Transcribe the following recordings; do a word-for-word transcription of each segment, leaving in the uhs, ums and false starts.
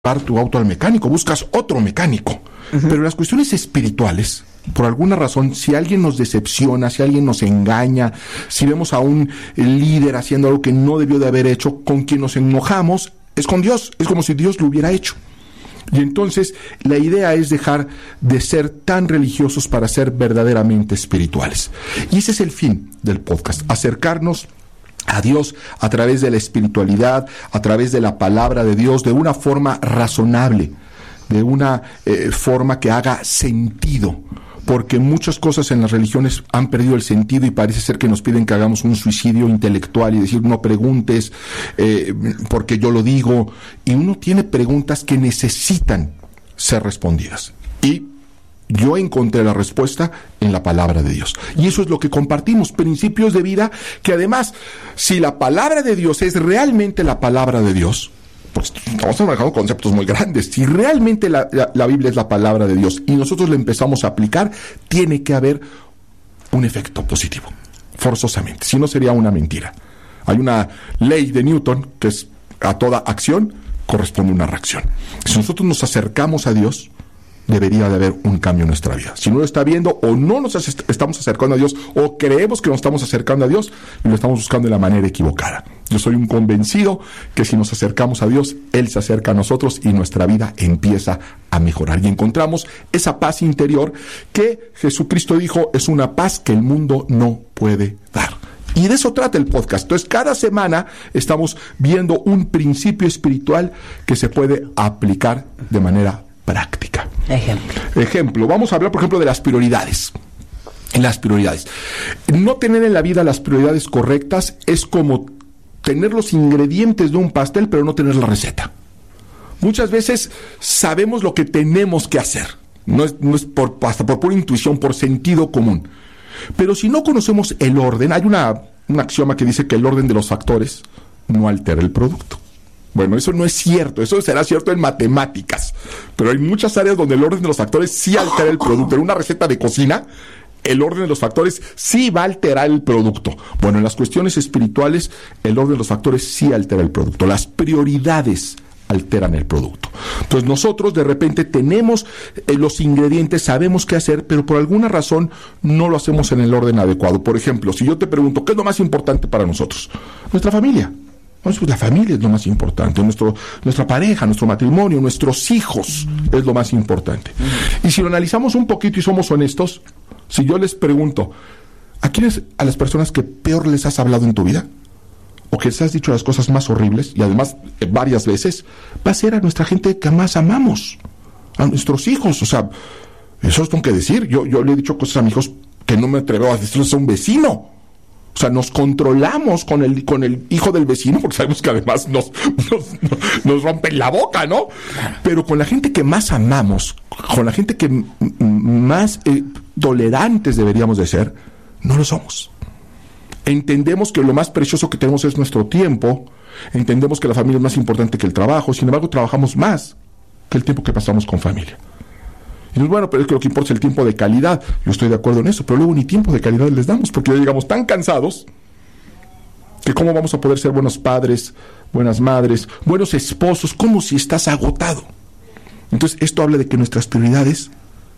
tu auto al mecánico, buscas otro mecánico. Uh-huh. Pero las cuestiones espirituales, por alguna razón, si alguien nos decepciona, si alguien nos engaña, si vemos a un líder haciendo algo que no debió de haber hecho, con quien nos enojamos, es con Dios, es como si Dios lo hubiera hecho. Y entonces la idea es dejar de ser tan religiosos para ser verdaderamente espirituales. Y ese es el fin del podcast, acercarnos a Dios a través de la espiritualidad, a través de la palabra de Dios, de una forma razonable, de una eh, forma que haga sentido, porque muchas cosas en las religiones han perdido el sentido y parece ser que nos piden que hagamos un suicidio intelectual y decir no preguntes eh, porque yo lo digo, y uno tiene preguntas que necesitan ser respondidas, y yo encontré la respuesta en la palabra de Dios. Y eso es lo que compartimos, principios de vida que además, si la palabra de Dios es realmente la palabra de Dios, pues estamos manejando conceptos muy grandes. Si realmente la, la, la Biblia es la palabra de Dios y nosotros la empezamos a aplicar, tiene que haber un efecto positivo, forzosamente. Si no, sería una mentira. Hay una ley de Newton que es: a toda acción corresponde una reacción. Si nosotros nos acercamos a Dios, debería de haber un cambio en nuestra vida. Si no lo está viendo, o no nos estamos acercando a Dios, o creemos que nos estamos acercando a Dios y lo estamos buscando de la manera equivocada. Yo soy un convencido que si nos acercamos a Dios, Él se acerca a nosotros y nuestra vida empieza a mejorar. Y encontramos esa paz interior que Jesucristo dijo es una paz que el mundo no puede dar. Y de eso trata el podcast. Entonces, cada semana estamos viendo un principio espiritual que se puede aplicar de manera práctica. Ejemplo. Ejemplo. Vamos a hablar, por ejemplo, de las prioridades. Las prioridades. No tener en la vida las prioridades correctas es como tener los ingredientes de un pastel, pero no tener la receta. Muchas veces sabemos lo que tenemos que hacer. No es, no es por, hasta por pura intuición, por sentido común. Pero si no conocemos el orden, hay una, un axioma que dice que el orden de los factores no altera el producto. Bueno, eso no es cierto, eso será cierto en matemáticas, pero hay muchas áreas donde el orden de los factores sí altera el producto. En una receta de cocina, el orden de los factores sí va a alterar el producto. Bueno, en las cuestiones espirituales, el orden de los factores sí altera el producto. Las prioridades alteran el producto. Entonces nosotros de repente tenemos eh, los ingredientes, sabemos qué hacer, pero por alguna razón no lo hacemos en el orden adecuado. Por ejemplo, si yo te pregunto, ¿qué es lo más importante para nosotros? Nuestra familia. Pues la familia es lo más importante, nuestro, nuestra pareja, nuestro matrimonio, nuestros hijos es lo más importante. Y si lo analizamos un poquito y somos honestos, si yo les pregunto, ¿a quiénes, a las personas que peor les has hablado en tu vida? O que les has dicho las cosas más horribles, y además eh, varias veces, va a ser a nuestra gente que más amamos, a nuestros hijos. O sea, eso es tengo que decir. Yo, yo le he dicho cosas a mis hijos que no me atrevo a decirles a un vecino. O sea, nos controlamos con el con el hijo del vecino, porque sabemos que además nos, nos, nos rompen la boca, ¿no? Pero con la gente que más amamos, con la gente que m- más eh, tolerantes deberíamos de ser, no lo somos. Entendemos que lo más precioso que tenemos es nuestro tiempo, entendemos que la familia es más importante que el trabajo, sin embargo trabajamos más que el tiempo que pasamos con familia. Y pues bueno, pero es que lo que importa es el tiempo de calidad. Yo estoy de acuerdo en eso, pero luego ni tiempo de calidad les damos, porque ya llegamos tan cansados que cómo vamos a poder ser buenos padres, buenas madres, buenos esposos, como si estás agotado. Entonces esto habla de que nuestras prioridades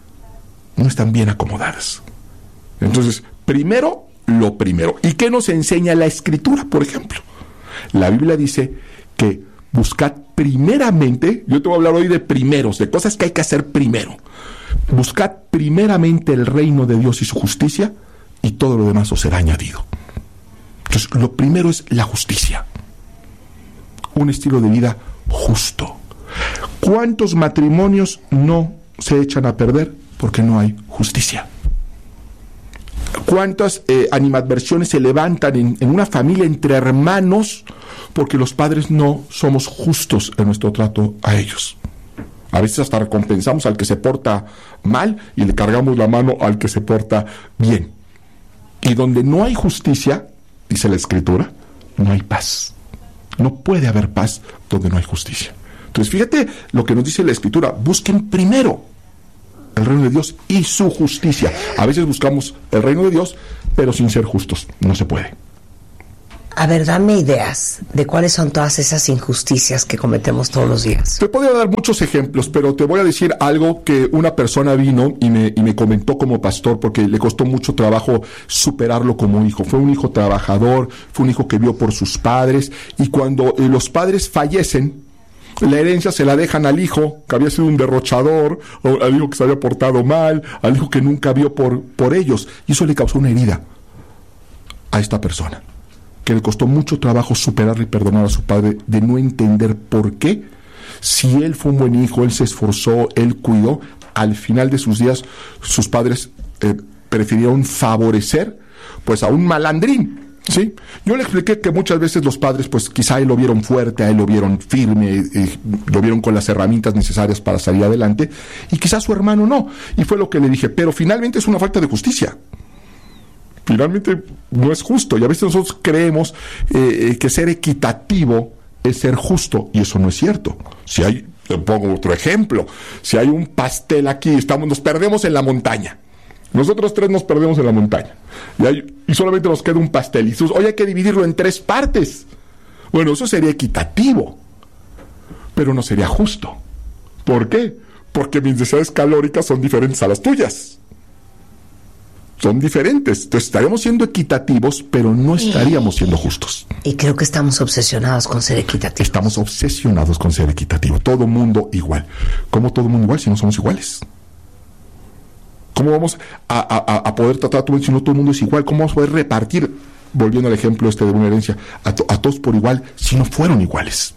no están bien acomodadas. Entonces, primero, lo primero. ¿Y qué nos enseña la Escritura, por ejemplo? La Biblia dice que buscad primeramente, yo te voy a hablar hoy de primeros, de cosas que hay que hacer primero. Buscad primeramente el reino de Dios y su justicia, y todo lo demás os será añadido. Entonces, lo primero es la justicia. Un estilo de vida justo. ¿Cuántos matrimonios no se echan a perder porque no hay justicia? ¿Cuántas eh, animadversiones se levantan en, en una familia entre hermanos porque los padres no somos justos en nuestro trato a ellos? A veces hasta recompensamos al que se porta mal y le cargamos la mano al que se porta bien. Y donde no hay justicia, dice la Escritura, no hay paz. No puede haber paz donde no hay justicia. Entonces fíjate lo que nos dice la Escritura: busquen primero el reino de Dios y su justicia. A veces buscamos el reino de Dios, pero sin ser justos. No se puede. A ver, dame ideas de cuáles son todas esas injusticias que cometemos todos los días. Te podría dar muchos ejemplos, pero te voy a decir algo que una persona vino y me, y me comentó como pastor, porque le costó mucho trabajo superarlo como hijo. Fue un hijo trabajador, fue un hijo que vio por sus padres, y cuando eh, los padres fallecen, la herencia se la dejan al hijo que había sido un derrochador, o al hijo que se había portado mal, al hijo que nunca vio por, por ellos, y eso le causó una herida a esta persona, que le costó mucho trabajo superar y perdonar a su padre, de no entender por qué, si él fue un buen hijo, él se esforzó, él cuidó, al final de sus días sus padres eh, prefirieron favorecer pues a un malandrín, ¿sí? Yo le expliqué que muchas veces los padres pues quizá a él lo vieron fuerte, a él lo vieron firme, eh, lo vieron con las herramientas necesarias para salir adelante, y quizá su hermano no, y fue lo que le dije, pero finalmente es una falta de justicia. Finalmente no es justo, y a veces nosotros creemos eh, que ser equitativo es ser justo, y eso no es cierto. Si hay, te pongo otro ejemplo, si hay un pastel aquí, estamos, nos perdemos en la montaña, nosotros tres nos perdemos en la montaña, y, hay, y solamente nos queda un pastel, y dices, oye, hay que dividirlo en tres partes. Bueno, eso sería equitativo, pero no sería justo. ¿Por qué? Porque mis necesidades calóricas son diferentes a las tuyas. Son diferentes. Entonces estaríamos siendo equitativos, pero no estaríamos siendo justos. Y creo que estamos obsesionados con ser equitativos. Estamos obsesionados con ser equitativo. Todo mundo igual. ¿Cómo todo mundo igual si no somos iguales? ¿Cómo vamos a, a, a poder tratar a todo el mundo si no todo el mundo es igual? ¿Cómo vamos a poder repartir, volviendo al ejemplo este de una herencia, a, to, a todos por igual si no fueron iguales?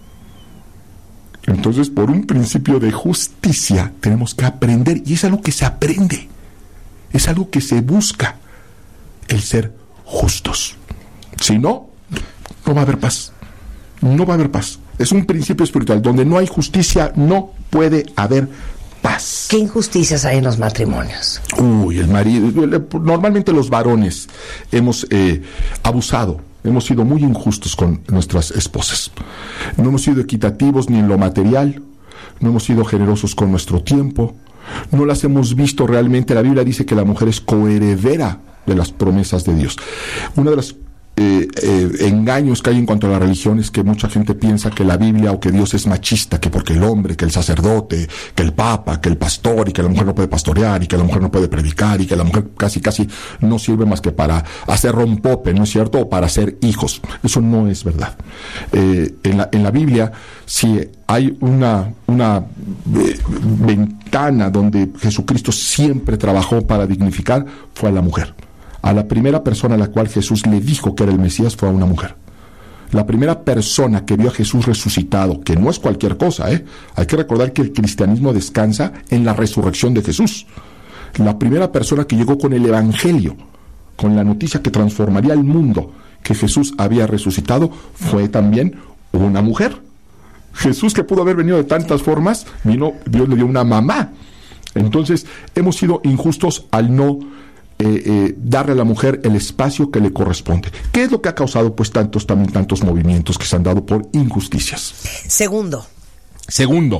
Entonces, por un principio de justicia, tenemos que aprender, y es algo que se aprende. Es algo que se busca, el ser justos. Si no, no va a haber paz. No va a haber paz. Es un principio espiritual. Donde no hay justicia, no puede haber paz. ¿Qué injusticias hay en los matrimonios? Uy, el marido. Normalmente los varones hemos eh, abusado. Hemos sido muy injustos con nuestras esposas. No hemos sido equitativos ni en lo material. No hemos sido generosos con nuestro tiempo. No las hemos visto realmente. La Biblia dice que la mujer es coheredera de las promesas de Dios. Una de las eh, eh, engaños que hay en cuanto a la religión es que mucha gente piensa que la Biblia o que Dios es machista, que porque el hombre, que el sacerdote, que el papa, que el pastor, y que la mujer no puede pastorear, y que la mujer no puede predicar, y que la mujer casi casi no sirve más que para hacer rompope, ¿no es cierto? O para hacer hijos. Eso no es verdad. Eh, en la, en la Biblia, si hay una, una eh, ventana donde Jesucristo siempre trabajó para dignificar, fue a la mujer. A la primera persona a la cual Jesús le dijo que era el Mesías fue a una mujer. La primera persona que vio a Jesús resucitado, que no es cualquier cosa, ¿eh? Hay que recordar que el cristianismo descansa en la resurrección de Jesús. La primera persona que llegó con el evangelio, con la noticia que transformaría el mundo, que Jesús había resucitado, fue también una mujer. Jesús, que pudo haber venido de tantas formas, vino, Dios le dio una mamá. Entonces, hemos sido injustos al no eh, eh, darle a la mujer el espacio que le corresponde. ¿Qué es lo que ha causado, pues, tantos, también tantos movimientos que se han dado por injusticias? Segundo. Segundo,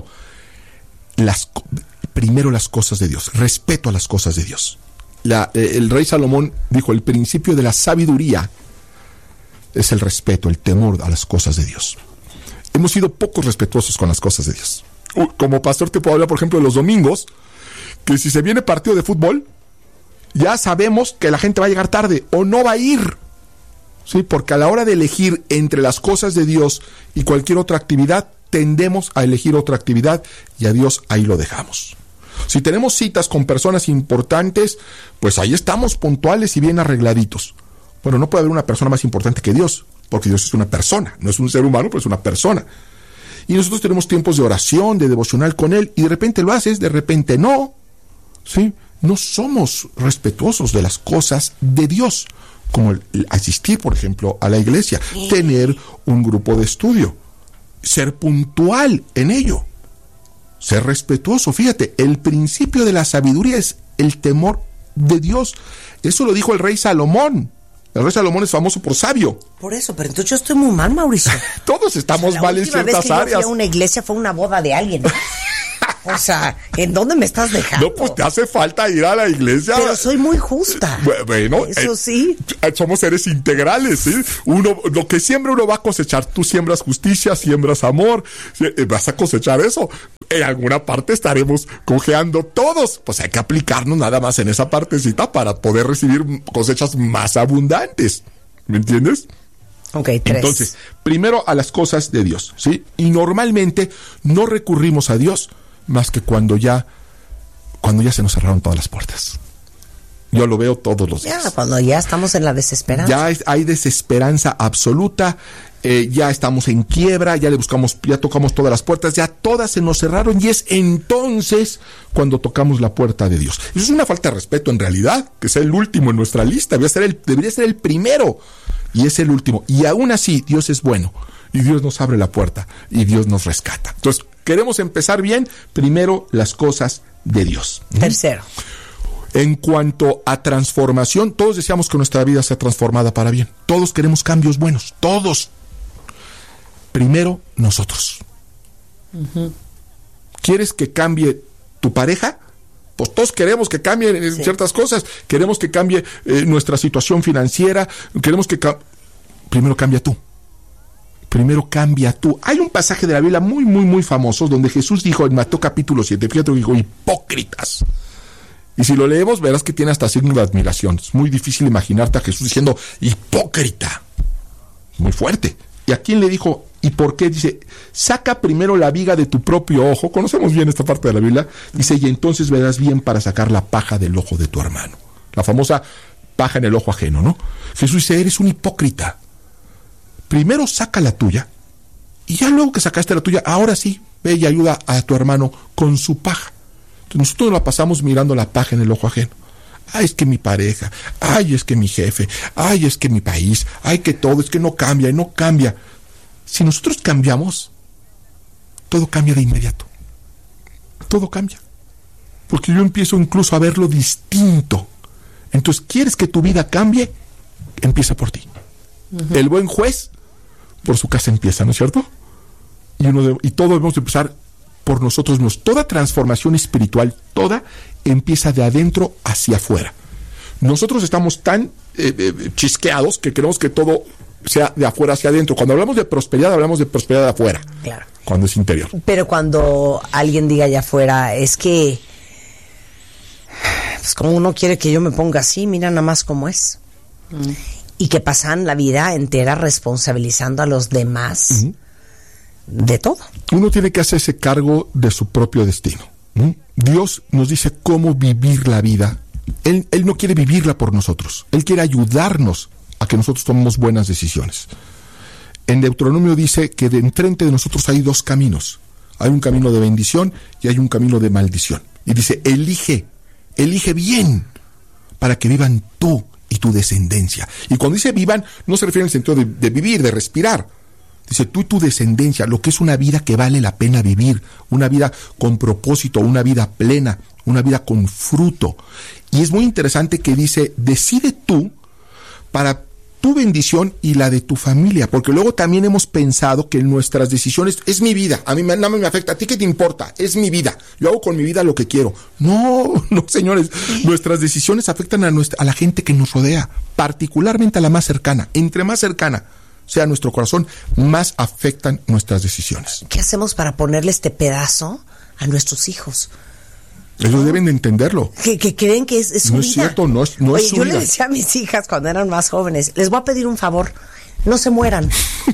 las, primero las cosas de Dios, respeto a las cosas de Dios. La, eh, el rey Salomón dijo, el principio de la sabiduría es el respeto, el temor a las cosas de Dios. Hemos sido pocos respetuosos con las cosas de Dios. Como pastor te puedo hablar, por ejemplo, de los domingos, que si se viene partido de fútbol, ya sabemos que la gente va a llegar tarde o no va a ir. ¿Sí? Porque a la hora de elegir entre las cosas de Dios y cualquier otra actividad, tendemos a elegir otra actividad y a Dios ahí lo dejamos. Si tenemos citas con personas importantes, pues ahí estamos puntuales y bien arregladitos. Bueno, no puede haber una persona más importante que Dios, porque Dios es una persona, no es un ser humano, pero es una persona. Y nosotros tenemos tiempos de oración, de devocional con Él, y de repente lo haces, de repente no. ¿Sí? No somos respetuosos de las cosas de Dios, como el, el asistir, por ejemplo, a la iglesia, tener un grupo de estudio, ser puntual en ello, ser respetuoso. Fíjate, el principio de la sabiduría es el temor de Dios. Eso lo dijo el rey Salomón. El rey Salomón es famoso por sabio. Por eso, pero entonces yo estoy muy mal, Mauricio. Todos estamos o sea, mal en ciertas áreas. La última vez que yo fui a una iglesia fue una boda de alguien. O sea, ¿en dónde me estás dejando? No, pues te hace falta ir a la iglesia. Pero soy muy justa. Bueno, eso eh, sí. Somos seres integrales, ¿sí? Uno, lo que siembra uno va a cosechar. Tú siembras justicia, siembras amor, vas a cosechar eso. En alguna parte estaremos cojeando todos. Pues hay que aplicarnos nada más en esa partecita para poder recibir cosechas más abundantes. ¿Me entiendes? Ok, tres. Entonces, primero a las cosas de Dios, ¿sí? Y normalmente no recurrimos a Dios más que cuando ya, cuando ya se nos cerraron todas las puertas. Yo lo veo todos los días. Ya, cuando ya estamos en la desesperanza. Ya hay, hay desesperanza absoluta, eh, ya estamos en quiebra, ya le buscamos, ya tocamos todas las puertas, ya todas se nos cerraron y es entonces cuando tocamos la puerta de Dios. Eso es una falta de respeto en realidad, que sea el último en nuestra lista, debería ser el, debería ser el primero y es el último. Y aún así Dios es bueno y Dios nos abre la puerta y Dios nos rescata. Entonces, queremos empezar bien, primero las cosas de Dios. Tercero. En cuanto a transformación, todos deseamos que nuestra vida sea transformada para bien. Todos queremos cambios buenos, todos. Primero, nosotros. Uh-huh. ¿Quieres que cambie tu pareja? Pues todos queremos que cambien sí. ciertas cosas. Queremos que cambie eh, nuestra situación financiera. Queremos que... Ca- Primero cambia tú. Primero cambia tú. Hay un pasaje de la Biblia muy, muy, muy famoso donde Jesús dijo en Mateo capítulo siete, fíjate, dijo, hipócritas. Y si lo leemos, verás que tiene hasta signo de admiración. Es muy difícil imaginarte a Jesús diciendo, hipócrita. Muy fuerte. ¿Y a quién le dijo? ¿Y por qué? Dice, saca primero la viga de tu propio ojo. Conocemos bien esta parte de la Biblia. Dice, y entonces verás bien para sacar la paja del ojo de tu hermano. La famosa paja en el ojo ajeno, ¿no? Jesús dice, eres un hipócrita. Primero saca la tuya. Y ya luego que sacaste la tuya, ahora sí, ve y ayuda a tu hermano con su paja. Nosotros la pasamos mirando la paja en el ojo ajeno. Ay, es que mi pareja, ay, es que mi jefe, ay, es que mi país, ay, que todo, es que no cambia y no cambia. Si nosotros cambiamos, todo cambia de inmediato. Todo cambia. Porque yo empiezo incluso a verlo distinto. Entonces, ¿quieres que tu vida cambie? Empieza por ti. Uh-huh. El buen juez, por su casa empieza, ¿no es cierto? Y, uno de, y todo debemos de empezar por nosotros mismos. Toda transformación espiritual, toda empieza de adentro hacia afuera. Nosotros estamos tan eh, eh, chisqueados que queremos que todo sea de afuera hacia adentro. Cuando hablamos de prosperidad, hablamos de prosperidad de afuera. Claro. Cuando es interior. Pero cuando alguien diga allá afuera, es que pues como uno quiere que yo me ponga así, mira nada más cómo es. Mm. Y que pasan la vida entera responsabilizando a los demás. Uh-huh. De todo. Uno tiene que hacerse cargo de su propio destino. ¿Mm? Dios nos dice cómo vivir la vida. Él, él no quiere vivirla por nosotros. Él quiere ayudarnos a que nosotros tomemos buenas decisiones. En Deuteronomio dice que de enfrente de nosotros hay dos caminos. Hay un camino de bendición y hay un camino de maldición. Y dice, elige, elige bien para que vivan tú y tu descendencia. Y cuando dice vivan, no se refiere al sentido de, de vivir, de respirar. Dice, tú y tu descendencia, lo que es una vida que vale la pena vivir, una vida con propósito, una vida plena, una vida con fruto. Y es muy interesante que dice, decide tú para tu bendición y la de tu familia, porque luego también hemos pensado que nuestras decisiones, es mi vida, a mí nada más me afecta, ¿a ti qué te importa? Es mi vida, yo hago con mi vida lo que quiero. No, no señores, nuestras decisiones afectan a, nuestra, a la gente que nos rodea, particularmente a la más cercana, entre más cercana sea nuestro corazón, más afectan nuestras decisiones. ¿Qué hacemos para ponerle este pedazo a nuestros hijos? Ellos ¿no? deben de entenderlo. Que, que creen que es, es su no vida. Es cierto, no es, no Oye, es su yo vida. le decía a mis hijas cuando eran más jóvenes, les voy a pedir un favor, no se mueran.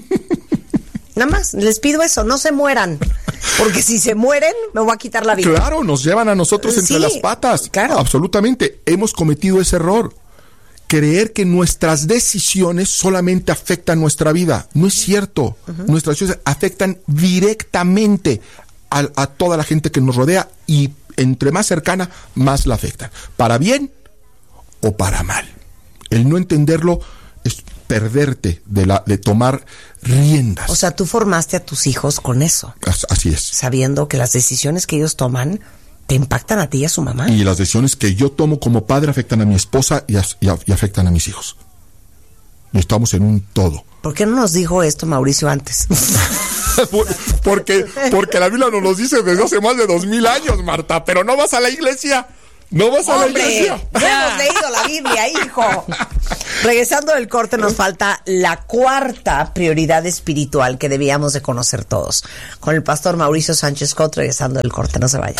Nada más, les pido eso, no se mueran. Porque si se mueren, me voy a quitar la vida. Claro, nos llevan a nosotros entre sí, las patas. Claro. Absolutamente. Hemos cometido ese error. Creer que nuestras decisiones solamente afectan nuestra vida. No es cierto. Uh-huh. Nuestras decisiones afectan directamente a, a toda la gente que nos rodea y entre más cercana, más la afectan. Para bien o para mal. El no entenderlo es perderte de, la, de tomar riendas. O sea, tú formaste a tus hijos con eso. Así es. Sabiendo que las decisiones que ellos toman te impactan a ti y a su mamá. Y las decisiones que yo tomo como padre afectan a mi esposa y, a, y, a, y afectan a mis hijos. Y estamos en un todo. ¿Por qué no nos dijo esto Mauricio antes? porque, porque la Biblia nos lo dice desde hace más de dos mil años, Marta, pero no vas a la iglesia. No vas a ¡Hombre! la iglesia. Ya hemos leído la Biblia, hijo. Regresando del corte, nos falta la cuarta prioridad espiritual que debíamos de conocer todos. Con el pastor Mauricio Sánchez Scott, regresando del corte. No se vayan.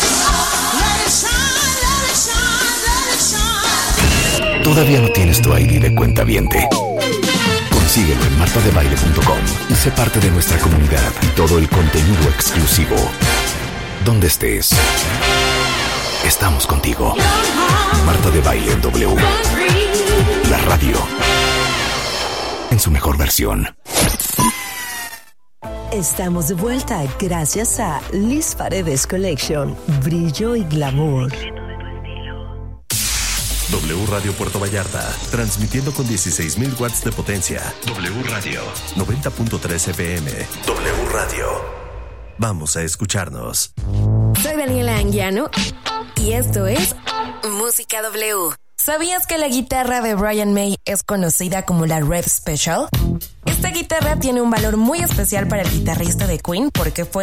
¿Todavía no tienes tu I D de cuentaviente? Consíguelo en marta de baile punto com y sé parte de nuestra comunidad y todo el contenido exclusivo. Donde estés, estamos contigo. Marta de Baile W. La radio en su mejor versión. Estamos de vuelta gracias a Liz Paredes Collection. Brillo y glamour. W Radio Puerto Vallarta, transmitiendo con dieciséis mil watts de potencia. W Radio, noventa punto tres F M. W Radio. Vamos a escucharnos. Soy Daniela Anguiano y esto es Música W. ¿Sabías que la guitarra de Brian May es conocida como la Rev Special? Esta guitarra tiene un valor muy especial para el guitarrista de Queen porque fue